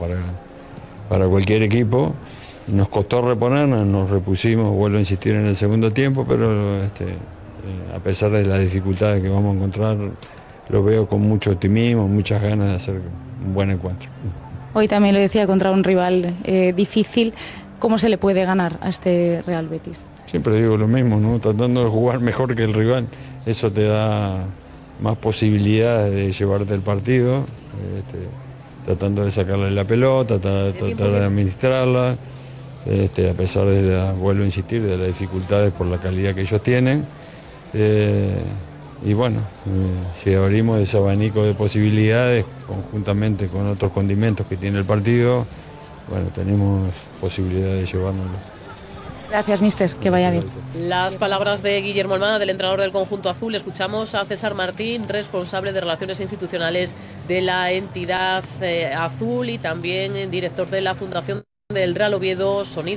para cualquier equipo. Nos costó reponernos, nos repusimos, vuelvo a insistir, en el segundo tiempo, pero a pesar de las dificultades que vamos a encontrar, lo veo con mucho optimismo, muchas ganas de hacer un buen encuentro. Hoy también lo decía, contra un rival difícil. ¿Cómo se le puede ganar a este Real Betis? Siempre digo lo mismo, ¿no? Tratando de jugar mejor que el rival, eso te da más posibilidades de llevarte el partido, tratando de sacarle la pelota, tratar de administrarla, a pesar de vuelvo a insistir, de las dificultades por la calidad que ellos tienen. Y bueno, si abrimos ese abanico de posibilidades, conjuntamente con otros condimentos que tiene el partido, bueno, tenemos posibilidad de llevárnoslo. Gracias, mister. Que vaya bien. Las palabras de Guillermo Almada, del entrenador del conjunto azul. Escuchamos a César Martín, responsable de Relaciones Institucionales de la entidad azul y también director de la Fundación del Real Oviedo. Sonido